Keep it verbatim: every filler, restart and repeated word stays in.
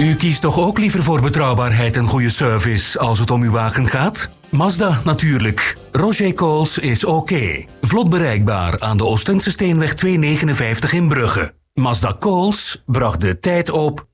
U kiest toch ook liever voor betrouwbaarheid en goede service als het om uw wagen gaat? Mazda natuurlijk. Roger Coles is oké. Vlot bereikbaar aan de Oostense Steenweg tweehonderdnegenenvijftig in Brugge. Mazda Coles bracht de tijd op